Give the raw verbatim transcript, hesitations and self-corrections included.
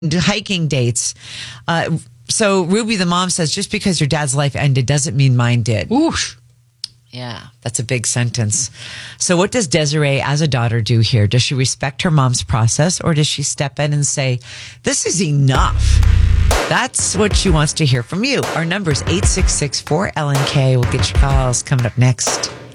hiking dates. Uh, so Ruby, the mom, says, just because your dad's life ended doesn't mean mine did. Oof. Yeah, that's a big sentence. So what does Desiree as a daughter do here? Does she respect her mom's process, or does she step in and say, this is enough? That's what she wants to hear from you. Our number is eight six six, four L N K. We'll get your calls coming up next.